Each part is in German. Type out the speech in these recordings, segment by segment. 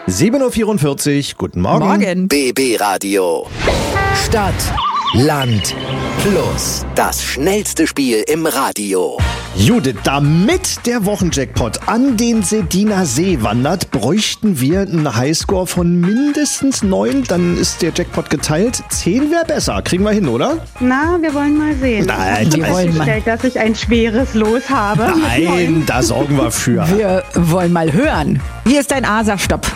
7:44 Uhr, guten Morgen. Morgen. BB Radio. Stadt, Land, Plus. Das schnellste Spiel im Radio. Judith, damit der Wochenjackpot an den Sediner See wandert, bräuchten wir einen Highscore von mindestens 9. Dann ist der Jackpot geteilt. 10 wäre besser. Kriegen wir hin, oder? Na, wir wollen mal sehen. Nein, ich habe festgestellt, dass ich ein schweres Los habe. Nein, da sorgen wir für. Wir wollen mal hören. Hier ist dein A, sag Stopp.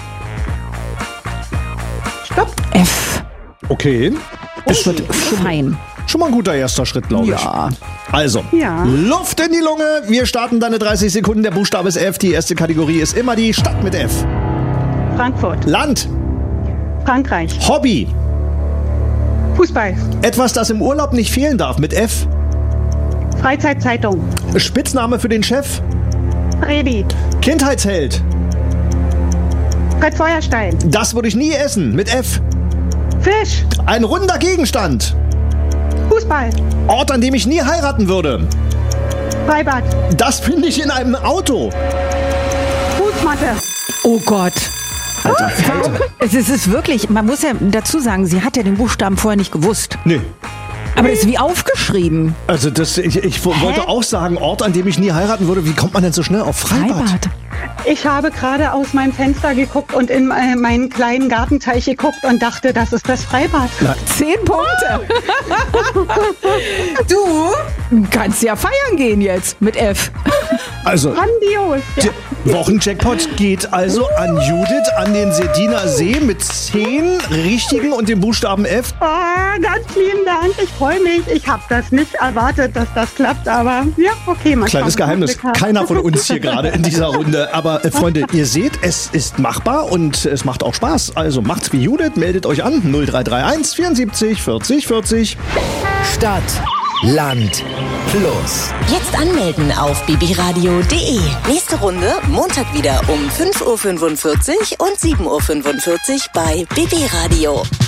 Stopp. F. Okay. Es wird fein. Schon mal ein guter erster Schritt, glaube ich. Ja. Also, Ja. Luft in die Lunge. Wir starten deine 30 Sekunden. Der Buchstabe ist F. Die erste Kategorie ist immer die Stadt mit F. Frankfurt. Land. Frankreich. Hobby. Fußball. Etwas, das im Urlaub nicht fehlen darf mit F. Freizeitzeitung. Spitzname für den Chef. Redi. Kindheitsheld. Fred Feuerstein. Das würde ich nie essen mit F. Fisch. Ein runder Gegenstand. Fußball. Ort, an dem ich nie heiraten würde. Freibad. Das finde ich in einem Auto. Fußmatte. Oh Gott. Es ist wirklich, man muss ja dazu sagen, sie hat ja den Buchstaben vorher nicht gewusst. Nee. Aber das ist wie aufgeschrieben. Also ich wollte auch sagen, Ort, an dem ich nie heiraten würde. Wie kommt man denn so schnell auf Freibad? Ich habe gerade aus meinem Fenster geguckt und in meinen kleinen Gartenteich geguckt und dachte, das ist das Freibad. 10 Punkte. Du kannst ja feiern gehen jetzt mit F. Also, Grandios. Ja. der Wochenjackpot geht also an Judith, an den Sediner See mit 10 richtigen und dem Buchstaben F. Oh, ganz lieben Dank. Ich freue mich. Ich habe das nicht erwartet, dass das klappt, aber ja, okay. Mal Kleines schauen, Geheimnis, Glück haben. keiner von uns hier gerade in dieser Runde. Aber Freunde, ihr seht, es ist machbar und es macht auch Spaß. Also macht's wie Judith, meldet euch an 0331 74 40 40. Stadt, Land, Plus. Jetzt anmelden auf bbradio.de. Nächste Runde Montag wieder um 5:45 Uhr und 7:45 Uhr bei BB Radio.